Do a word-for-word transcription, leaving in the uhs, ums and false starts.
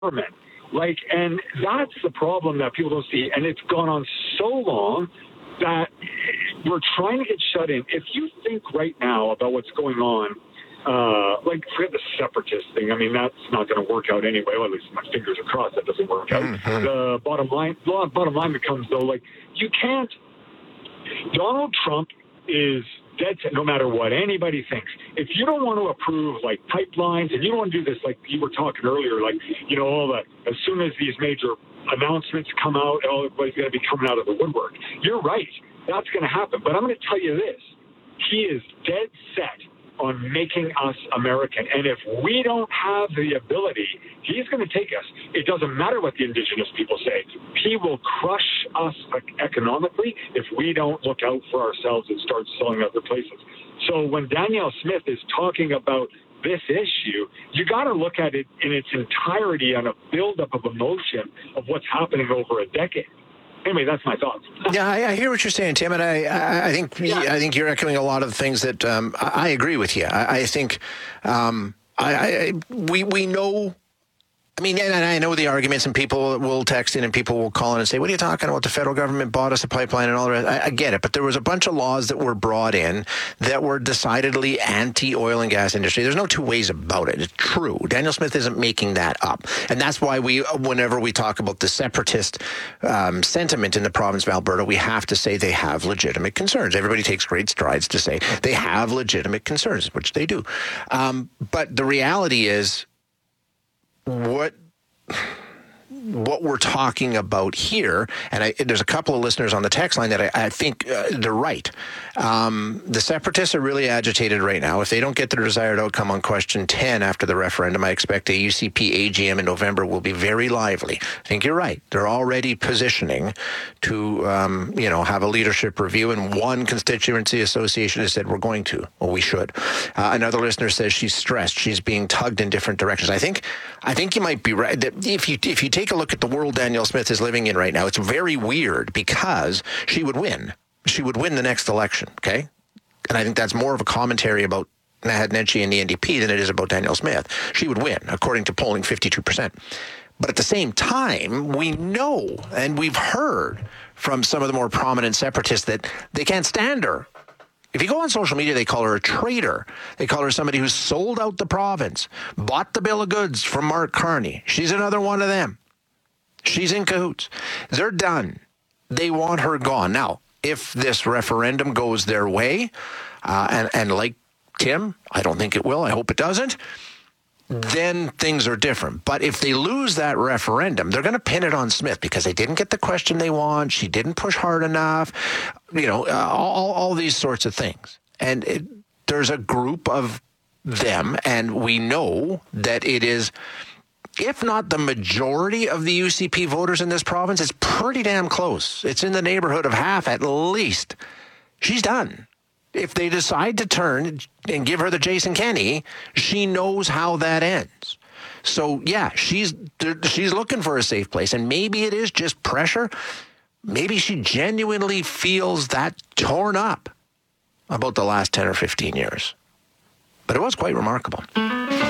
government. Like, and that's the problem that people don't see. And it's gone on so long that we're trying to get shut in. If you think right now about what's going on, uh, like, forget the separatist thing. I mean, that's not going to work out anyway. Well, at least my fingers are crossed that doesn't work out. Mm-hmm. The bottom line, the bottom line becomes, though, like, you can't. Donald Trump is dead set no matter what anybody thinks. If you don't want to approve, like, pipelines, and you don't want to do this, like you were talking earlier, like, you know, all the, as soon as these major announcements come out, everybody's going to be coming out of the woodwork. You're right. That's going to happen. But I'm going to tell you this. He is dead set on making us American. And if we don't have the ability, he's going to take us. It doesn't matter what the Indigenous people say. He will crush us economically if we don't look out for ourselves and start selling other places. So when Danielle Smith is talking about this issue, you got to look at it in its entirety on a buildup of emotion of what's happening over a decade. Anyway, that's my thoughts. Yeah, I, I hear what you're saying, Tim, and I, I, I think yeah. I think you're echoing a lot of the things that um, I, I agree with you. I, I think um, I, I we we know. I mean, and I know the arguments, and people will text in and people will call in and say, what are you talking about? The federal government bought us a pipeline and all the rest. I, I get it. But there was a bunch of laws that were brought in that were decidedly anti-oil and gas industry. There's no two ways about it. It's true. Danielle Smith isn't making that up. And that's why we, whenever we talk about the separatist um, sentiment in the province of Alberta, we have to say they have legitimate concerns. Everybody takes great strides to say they have legitimate concerns, which they do. Um, but the reality is, what what we're talking about here, and I, there's a couple of listeners on the text line that I, I think uh, they're right. Um, the separatists are really agitated right now. If they don't get their desired outcome on question ten after the referendum, I expect a U C P A G M in November will be very lively. I think you're right. They're already positioning to, um, you know, have a leadership review, and one constituency association has said we're going to. Well, we should. Uh, another listener says she's stressed. She's being tugged in different directions. I think, I think you might be right. That if you if you take a look at the world Danielle Smith is living in right now, it's very weird because she would win. She would win the next election, okay? And I think that's more of a commentary about Naheed Nenshi and the N D P than it is about Danielle Smith. She would win, according to polling, fifty-two percent. But at the same time, we know and we've heard from some of the more prominent separatists that they can't stand her. If you go on social media, they call her a traitor. They call her somebody who's sold out the province, bought the bill of goods from Mark Carney. She's another one of them. She's in cahoots. They're done. They want her gone. Now, if this referendum goes their way, uh, and, and like Tim, I don't think it will. I hope it doesn't. Then things are different. But if they lose that referendum, they're going to pin it on Smith because they didn't get the question they want. She didn't push hard enough. You know, uh, all, all these sorts of things. And it, there's a group of them, and we know that it is, if not the majority of the U C P voters in this province, it's pretty damn close. It's in the neighborhood of half at least. She's done. If they decide to turn and give her the Jason Kenney, she knows how that ends. So, yeah, she's she's looking for a safe place. And maybe it is just pressure. Maybe she genuinely feels that torn up about the last ten or fifteen years. But it was quite remarkable.